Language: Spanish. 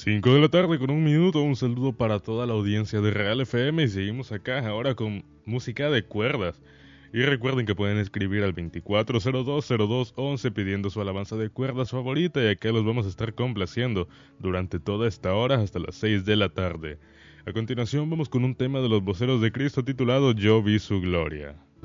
5 de la tarde con un minuto, un saludo para toda la audiencia de Real FM y seguimos acá ahora con música de cuerdas. Y recuerden que pueden escribir al 24020211 pidiendo su alabanza de cuerdas favorita y acá los vamos a estar complaciendo durante toda esta hora hasta las 6 de la tarde. A continuación vamos con un tema de los voceros de Cristo titulado Yo vi su gloria.